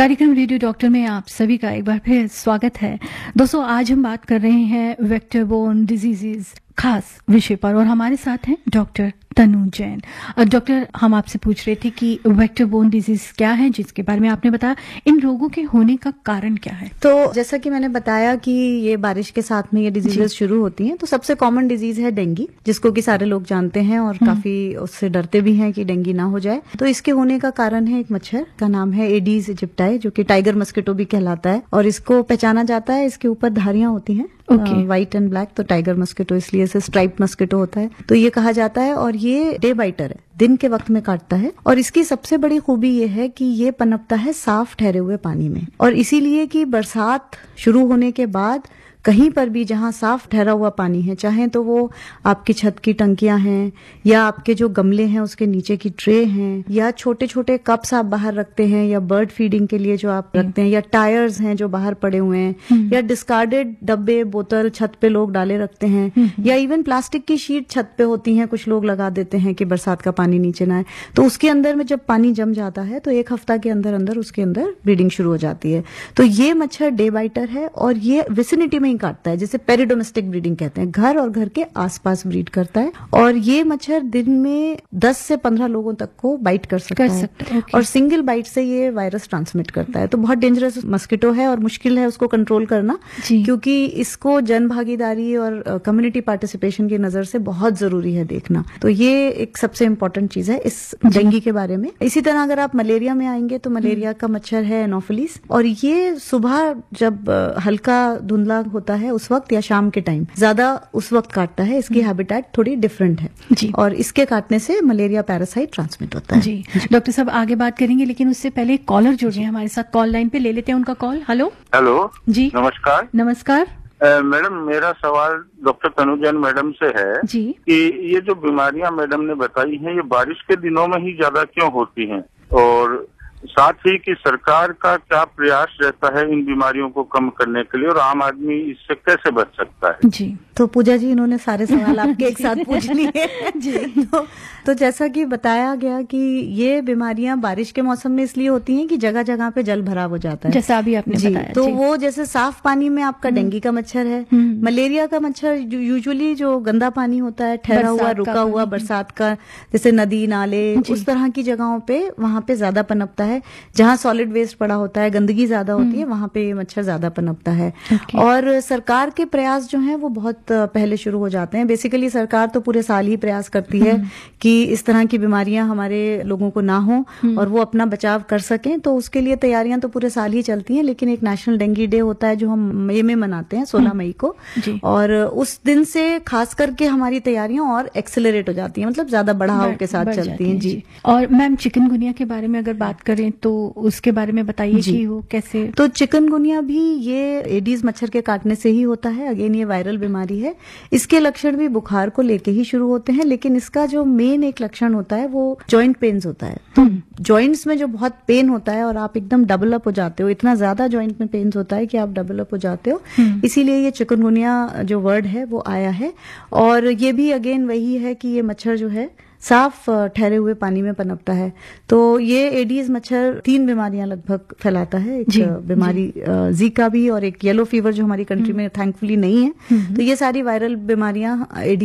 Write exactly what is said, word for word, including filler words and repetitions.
कार्यक्रम radio doctor में आप सभी का एक बार फिर स्वागत है। दोस्तों, आज हम बात कर रहे हैं वेक्टर बोर्न डिजीजेज खास विषय पर और हमारे साथ हैं डॉक्टर तनु जैन। डॉक्टर, हम आपसे पूछ रहे थे कि वेक्टर बोर्न डिजीज क्या है, जिसके बारे में आपने बताया। इन रोगों के होने का कारण क्या है? तो जैसा कि मैंने बताया कि ये बारिश के साथ में ये डिजीजेज शुरू होती हैं, तो सबसे कॉमन डिजीज है डेंगू, जिसको कि सारे लोग जानते हैं और काफी उससे डरते भी हैं कि डेंगू ना हो जाए। तो इसके होने का कारण है एक मच्छर का नाम है एडीज इजिप्टाई, जो कि टाइगर मस्किटो भी कहलाता है, और इसको पहचाना जाता है, इसके ऊपर धारियां होती हैं व्हाइट एंड ब्लैक, तो टाइगर मस्किटो इसलिए से स्ट्राइप मस्किटो होता है, तो ये कहा जाता है। और ये डे बाइटर है, दिन के वक्त में काटता है, और इसकी सबसे बड़ी खूबी ये है कि ये पनपता है साफ ठहरे हुए पानी में, और इसीलिए कि बरसात शुरू होने के बाद कहीं पर भी जहां साफ ठहरा हुआ पानी है, चाहे तो वो आपकी छत की टंकियां हैं या आपके जो गमले हैं उसके नीचे की ट्रे हैं, या छोटे छोटे कप्स आप बाहर रखते हैं, या बर्ड फीडिंग के लिए जो आप रखते हैं, या टायर्स हैं जो बाहर पड़े हुए हैं, या डिस्कार्डेड डब्बे बोतल छत पे लोग डाले रखते हैं, या इवन प्लास्टिक की शीट छत पे होती हैं, कुछ लोग लगा देते हैं कि बरसात का पानी नीचे ना आए। तो उसके अंदर में जब पानी जम जाता है तो एक हफ्ता के अंदर अंदर उसके अंदर ब्रीडिंग शुरू हो जाती है। तो ये मच्छर डे बाइटर है और ये विसिनिटी में काटता है, जिसे पेरिडोमेस्टिक ब्रीडिंग कहते हैं, घर और घर के आसपास ब्रीड करता है। और ये मच्छर दिन में दस से पंद्रह लोगों तक को बाइट कर सकता, कर सकता है, है। और सिंगल बाइट से ये वायरस ट्रांसमिट करता है। तो बहुत डेंजरस मस्किटो है और मुश्किल है उसको कंट्रोल करना, क्योंकि इसको जन भागीदारी और कम्युनिटी पार्टिसिपेशन की नजर से बहुत जरूरी है देखना। तो ये एक सबसे इंपॉर्टेंट चीज है इस डेंगू के बारे में। इसी तरह अगर आप मलेरिया में आएंगे तो मलेरिया का मच्छर है एनोफिलीज, और ये सुबह जब हल्का धुंधला होता है उस वक्त या शाम के टाइम ज्यादा उस वक्त काटता है। इसकी हैबिटेट थोड़ी डिफरेंट है जी, और इसके काटने से मलेरिया पैरासाइट ट्रांसमिट होता है। जी डॉक्टर साहब आगे बात करेंगे, लेकिन उससे पहले कॉलर जुड़ रहे हैं हमारे साथ कॉल लाइन पे, ले लेते हैं उनका कॉल। हेलो हेलो जी, नमस्कार। नमस्कार मैडम, मेरा सवाल डॉक्टर तनु जैन मैडम से है जी कि ये जो बीमारियां मैडम ने बताई हैं, ये बारिश के दिनों में ही ज्यादा क्यों होती हैं, और साथ ही कि सरकार का क्या प्रयास रहता है इन बीमारियों को कम करने के लिए, और आम आदमी इससे कैसे बच सकता है? जी तो पूजा जी, इन्होंने सारे सवाल आपके एक साथ पूछ लिए जी। तो, तो जैसा कि बताया गया कि ये बीमारियां बारिश के मौसम में इसलिए होती हैं कि जगह जगह पे जल भराव हो जाता है, जैसा अभी आपने बताया। तो वो जैसे साफ पानी में आपका डेंगू का मच्छर है, मलेरिया का मच्छर यूजुअली जो गंदा पानी होता है, ठहरा हुआ रुका हुआ बरसात का, जैसे नदी नाले उस तरह की जगहों पे वहां पे ज्यादा पनपता है। जहां सॉलिड वेस्ट पड़ा होता है, गंदगी ज्यादा होती है, वहां पे मच्छर ज्यादा पनपता है। और सरकार के प्रयास जो हैं वो बहुत पहले शुरू हो जाते हैं। बेसिकली सरकार तो पूरे साल ही प्रयास करती है कि इस तरह की बीमारियां हमारे लोगों को ना हो और वो अपना बचाव कर सकें। तो उसके लिए तैयारियां तो पूरे साल ही चलती हैं, लेकिन एक नेशनल डेंगू डे होता है जो हम मई में मनाते हैं, सोलह मई को, और उस दिन से खास करके हमारी तैयारियां और एक्सेलरेट हो जाती हैं, मतलब ज्यादा बढ़ाव के साथ चलती हैं जी। और मैम, चिकनगुनिया के बारे में अगर बात करें तो उसके बारे में बताइए कि वो कैसे? तो चिकनगुनिया भी ये एडीज मच्छर के काटने से ही होता है। अगेन ये वायरल बीमारी है। इसके लक्षण भी बुखार को लेके ही शुरू होते हैं, लेकिन इसका जो मेन एक लक्षण होता है वो जॉइंट पेन्स होता है। तो जॉइंट्स में जो बहुत पेन होता है और आप एकदम डबल अप हो जाते हो, इतना ज्यादा जॉइंट में पेन्स होता है कि आप डबल अप हो जाते हो, इसीलिए ये चिकनगुनिया जो वर्ड है वो आया है। और ये भी अगेन वही है कि ये मच्छर जो है साफ ठहरे हुए पानी में पनपता है। तो ये एडीज मच्छर तीन बीमारियां लगभग फैलाता है, एक बीमारी जीका भी और एक येलो फीवर जो हमारी कंट्री में थैंकफुली नहीं है। तो ये सारी वायरल बीमारियां एडीज